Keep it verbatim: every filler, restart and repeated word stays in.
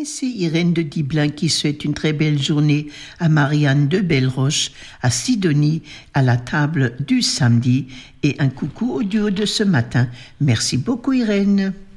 Et c'est Irène de Diblin qui souhaite une très belle journée à Marianne de Belleroche, à Sidonie, à la table du samedi, et un coucou au duo de ce matin. Merci beaucoup Irène.